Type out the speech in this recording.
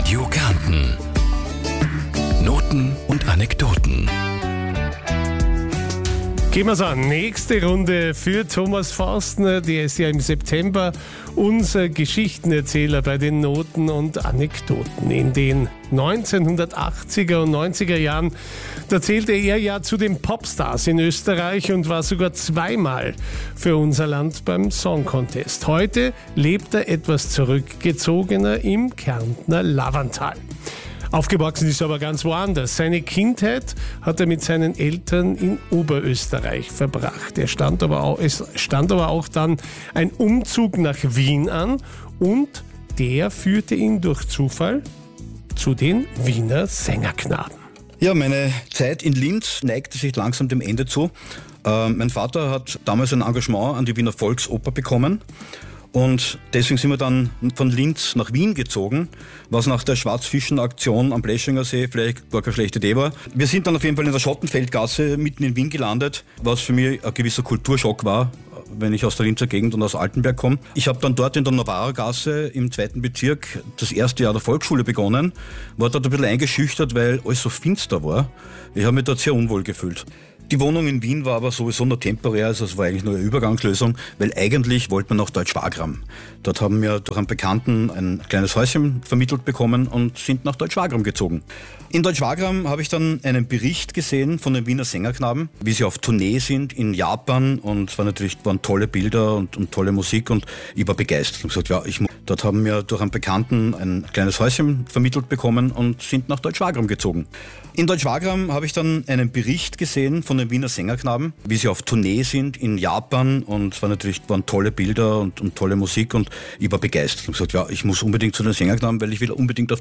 Radio Kärnten. Noten und Anekdoten. Gehen wir's an. Nächste Runde für Thomas Forstner, der ist ja im September unser Geschichtenerzähler bei den Noten und Anekdoten. In den 1980er und 90er Jahren, da zählte er ja zu den Popstars in Österreich und war sogar zweimal für unser Land beim Song Contest. Heute lebt er etwas zurückgezogener im Kärntner Lavanttal. Aufgewachsen ist er aber ganz woanders. Seine Kindheit hat er mit seinen Eltern in Oberösterreich verbracht. Es stand aber auch dann ein Umzug nach Wien an und der führte ihn durch Zufall zu den Wiener Sängerknaben. Ja, meine Zeit in Linz neigte sich langsam dem Ende zu. Mein Vater hat damals ein Engagement an die Wiener Volksoper bekommen. Und deswegen sind wir dann von Linz nach Wien gezogen, was nach der Schwarzfischen-Aktion am Bleschinger See vielleicht gar keine schlechte Idee war. Wir sind dann auf jeden Fall in der Schottenfeldgasse mitten in Wien gelandet, was für mich ein gewisser Kulturschock war, wenn ich aus der Linzer Gegend und aus Altenberg komme. Ich habe dann dort in der Novara-Gasse im 2. Bezirk das erste Jahr der Volksschule begonnen, war dort ein bisschen eingeschüchtert, weil alles so finster war. Ich habe mich dort sehr unwohl gefühlt. Die Wohnung in Wien war aber sowieso nur temporär, also es war eigentlich nur eine Übergangslösung, weil eigentlich wollte man nach Deutsch-Wagram. Dort haben wir durch einen Bekannten ein kleines Häuschen vermittelt bekommen und sind nach Deutsch-Wagram gezogen. In Deutsch-Wagram habe ich dann einen Bericht gesehen von den Wiener Sängerknaben, wie sie auf Tournee sind in Japan, und es waren tolle Bilder und tolle Musik und ich war begeistert und gesagt, ja, dort haben wir durch einen Bekannten ein kleines Häuschen vermittelt bekommen und sind nach Deutsch-Wagram gezogen. In Deutsch-Wagram habe ich dann einen Bericht gesehen von den Wiener Sängerknaben, wie sie auf Tournee sind in Japan, und es waren tolle Bilder und tolle Musik und ich war begeistert und gesagt, ja, ich muss unbedingt zu den Sängerknaben, weil ich will unbedingt auf